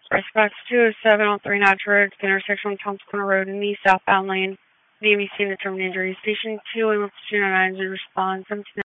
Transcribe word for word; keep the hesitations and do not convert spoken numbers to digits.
Response two oh seven on three Notch Road, the intersection of Thompson Corner Road and the southbound lane. The A B C and determined injury. Station two, Lima two nine nine, respond seventeen.